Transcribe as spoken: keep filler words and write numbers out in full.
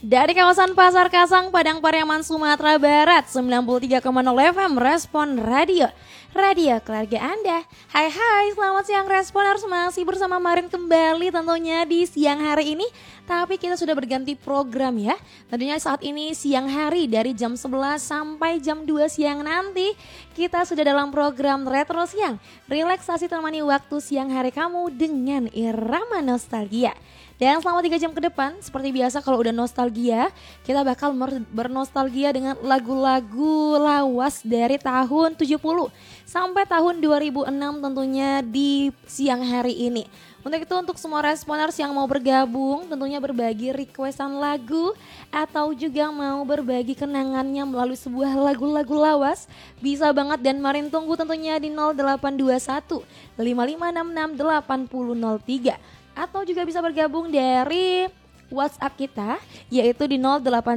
Dari kawasan Pasar Kasang, Padang Pariaman, Sumatera Barat, sembilan puluh tiga koma nol F M Respon Radio, radio keluarga Anda. Hai hai, selamat siang Responers, masih bersama Marin kembali tentunya di siang hari ini. Tapi kita sudah berganti program ya. Tentunya saat ini siang hari dari jam sebelas sampai jam dua siang nanti kita sudah dalam program Retro Siang. Relaksasi temani waktu siang hari kamu dengan irama nostalgia. Dan selama tiga jam ke depan, seperti biasa kalau udah nostalgia, kita bakal bernostalgia dengan lagu-lagu lawas dari tahun tujuh puluh sampai tahun dua ribu enam tentunya di siang hari ini. Untuk itu untuk semua responers yang mau bergabung, tentunya berbagi requestan lagu atau juga mau berbagi kenangannya melalui sebuah lagu-lagu lawas, bisa banget dan Marin tunggu tentunya di nol delapan dua satu lima lima enam enam delapan nol nol tiga. Atau juga bisa bergabung dari WhatsApp kita yaitu di nol delapan